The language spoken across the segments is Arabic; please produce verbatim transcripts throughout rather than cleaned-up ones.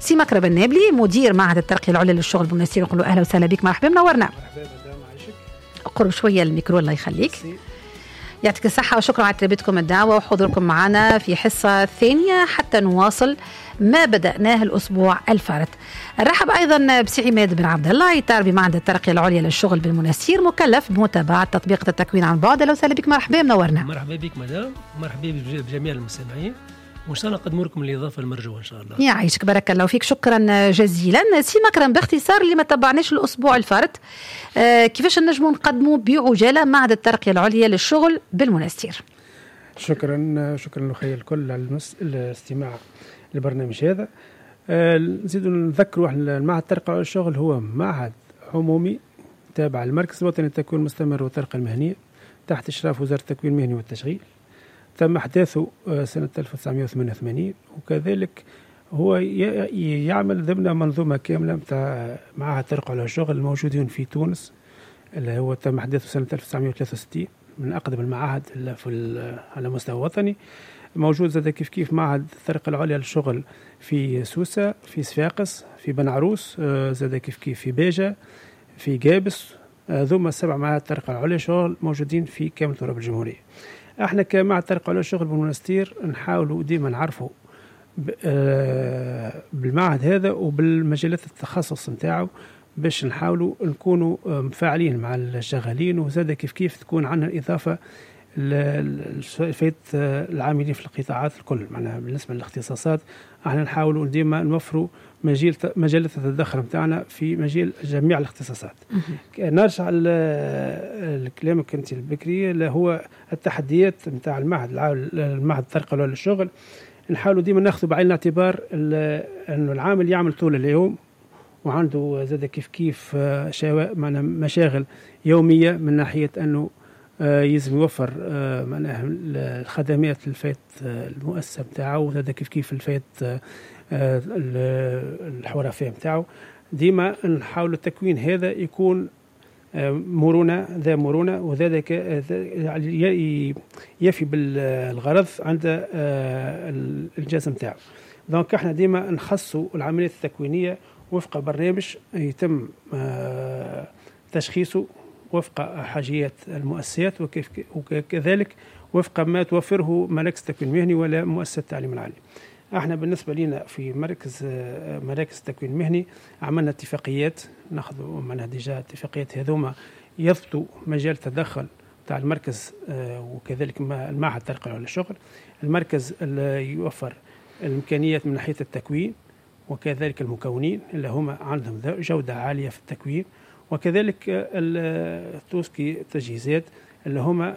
سي مكرم النابلي مدير معهد الترقية العليا للشغل بالمنستير، نقول له اهلا وسهلا بك، مرحبا منورنا. مرحبا مدام، عايشك. قرب شويه الميكرو الله يخليك. يعطيك الصحة وشكرا على تلبيتكم الدعوة وحضوركم معنا في حصة ثانية حتى نواصل ما بدأناه الأسبوع الفارط. نرحب أيضا بسي عماد بن عبد الله، يطار بمعهد الترقية العليا للشغل بالمنستير، مكلف بمتابعة تطبيق التكوين عن بعد. لو سهلا بك، مرحبا منورنا. مرحبا بك مدام، مرحبا بجميع المستمعين، وإن شاء الله نقدم لكم الإضافة المرجوة إن شاء الله. يعيشك، بارك الله فيك، شكرا جزيلا. سي مكرم، باختصار اللي ما تبعناش الأسبوع الفارط، آه كيفاش نجموا نقدموا بعجالة معهد الترقية العليا للشغل بالمنستير؟ شكرا شكرا لخير الكل على المس... الاستماع للبرنامج هذا. آه نزيد نذكروا المعهد الترقية العليا للشغل هو معهد عمومي تابع للمركز الوطني للتكوين المستمر والترقية المهنية تحت إشراف وزارة التكوين المهني والتشغيل. تم أحداثه سنة ألف وتسعمائة وثمانية وثمانين، وكذلك هو يعمل ضمن منظومة كاملة متاع معهد الترقية العليا للشغل الموجودين في تونس، اللي هو تم أحداثه سنة ألف وتسعمائة وثلاثة وستين، من أقدم المعاهد في على مستوى وطني. موجود زاد كيف كيف معهد الترقية العليا للشغل في سوسة، في صفاقس، في بن عروس، زاد كيف كيف في بيجة، في جابس. ثم سبع معاهد الترقية العليا للشغل موجودين في كامل تراب الجمهورية. احنا كمعهد الترقية العليا للشغل بالمنستير نحاولوا ديما نعرفوا بالمعهد هذا وبالمجالات التخصص نتاعو، باش نحاولوا نكونوا مفاعلين مع الشغالين، وزاد كيف كيف تكون عندنا إضافة لفائدة العاملين في القطاعات الكل. معناها بالنسبة للاختصاصات احنا نحاولوا ديما نوفروا مجال مجالات التدخل نتاعنا في مجال جميع الاختصاصات. نرجع لكلامك انت البكري اللي هو التحديات نتاع المعهد المعهد الترقية العليا للشغل. نحاولوا ديما ناخذوا بعين الاعتبار انه العامل يعمل طول اليوم وعنده زاد كيف كيف معنا مشاغل يومية، من ناحية أنه يلزم يوفر معناها الخدمات الفات المؤسسة بتاعه، وزاد كيف كيف الفات الحرفاء بتاعه. ديما نحاول التكوين هذا يكون مرونة ذا مرونة، وذلك يفي بالغرض عند الإنجاز بتاعه. دونك احنا ديما نخصوا العمليات التكوينية وفق برنامج يتم تشخيصه وفق حاجيات المؤسسات، وكيف وكذلك وفق ما توفره مراكز التكوين المهني ولا مؤسسة التعليم العالي. احنا بالنسبة لنا في مركز مراكز التكوين المهني عملنا اتفاقيات، ناخذوا معنا ديجا اتفاقيات هذوما يضبطوا مجال التدخل تاع المركز، وكذلك المعهد الترقية العليا للشغل. المركز اللي يوفر الامكانيات من ناحية التكوين، وكذلك المكونين اللي هم عندهم جودة عالية في التكوين، وكذلك التوسكي التجهيزات اللي هم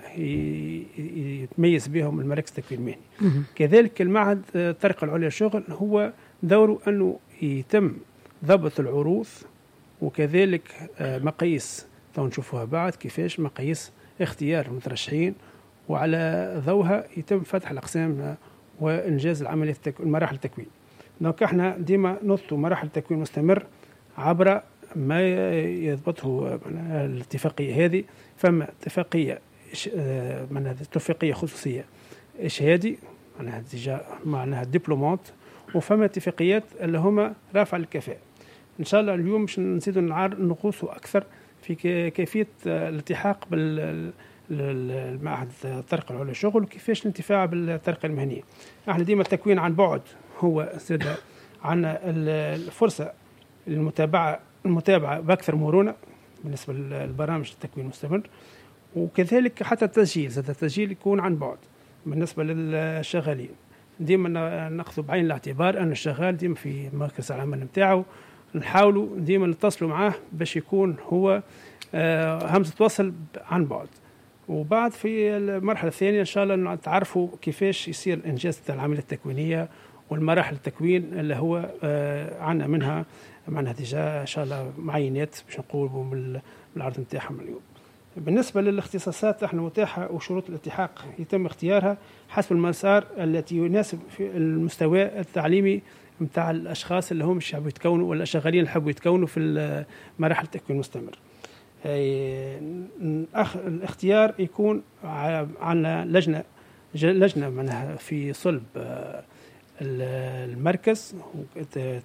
يتميز بهم المراكز التكوين المهني. كذلك المعهد الترقية العليا للشغل هو دوره أنه يتم ضبط العروض، وكذلك مقاييس نشوفوها بعد كيفاش مقاييس اختيار المترشحين، وعلى ضوها يتم فتح الأقسام وإنجاز العملية مراحل التكوين. دونك احنا ديما نضبطوا مراحل التكوين مستمر عبر ما يضبطه الاتفاقية هذه. فما اتفاقية معناها اتفاقية خصوصية إشهادي معناها ديجا معناها دبلومات، وفما اتفاقيات اللي هما رافع الكفاءة. إن شاء الله اليوم مش نزيدوا نقوسوا أكثر في كيفية الالتحاق بالمعهد الترقية العليا للشغل، وكيفاش الانتفاع بالترقية المهنية. احنا ديما التكوين عن بعد هو زاد عنا الفرصة للمتابعة المتابعة بأكثر مرونة بالنسبة للبرامج التكوين المستمر، وكذلك حتى التسجيل زاد التسجيل يكون عن بعد بالنسبة للشغالين. ديما نأخذ بعين الاعتبار أن الشغال ديما في مركز العمل نتاعو نحاولوا ديما نتصلوا معاه باش يكون هو همزة وصل عن بعد. وبعد في المرحلة الثانية إن شاء الله تعرفوا كيفاش يصير إنجاز العملية التكوينية والمراحل التكوين اللي هو عنا منها معناها ديجا إن شاء الله معينات باش نقولوا بالعرض نتاعهم اليوم. بالنسبة للاختصاصات احنا متاحة وشروط الالتحاق يتم اختيارها حسب المسار التي يناسب في المستوى التعليمي متاع الأشخاص اللي هم يحبوا يتكونوا ولا شغالين اللي يحبوا يتكونوا في مراحل التكوين المستمر. الاختيار يكون عندنا لجنة لجنة منها في صلب المركز